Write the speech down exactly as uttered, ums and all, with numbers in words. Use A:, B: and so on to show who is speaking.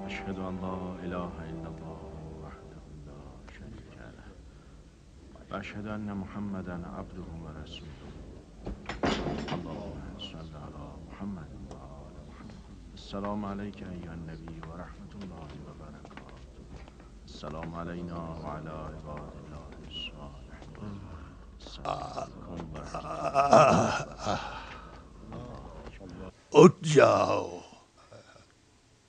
A: أشهد أن لا إله إلا الله وحده لا شريك له وأشهد أن محمدا عبده ورسوله. اللهم صل على محمد وآل محمد. السلام عليك أيها النبي ورحمة الله وبركاته. السلام علينا وعلى عباد الله الصالحين. السلام عليكم ورحمة الله وبركاته.
B: اٹھ جاؤ.